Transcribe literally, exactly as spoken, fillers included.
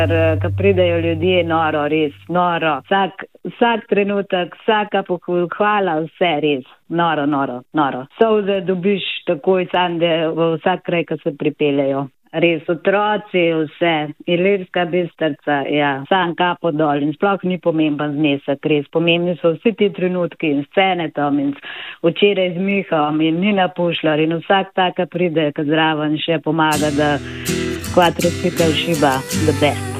Ko pridejo ljudje, noro, res, noro. Vsak, vsak trenutek, vsaka pohvala, vse res. Noro, noro, noro. Solze dobiš takoj sam, da v vsak kraj, ko se pripeljejo. Res, otroci, vse. Ilirska Bistrica, ja, sam kapo dol in sploh ni pomemben znesek, res. Pomembni so vsi ti trenutki in scene tam in včeraj z Mihom in Nina Pušlar in vsak taka pride, ko zraven še pomaga, da kvadrocikl šiba the best.